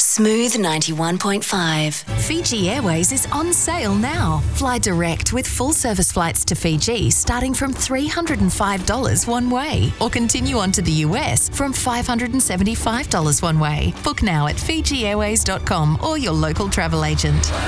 Smooth 91.5. Fiji Airways is on sale now. Fly direct with full service flights to Fiji starting from $305 one way, or continue on to the US from $575 one way. Book now at FijiAirways.com or your local travel agent.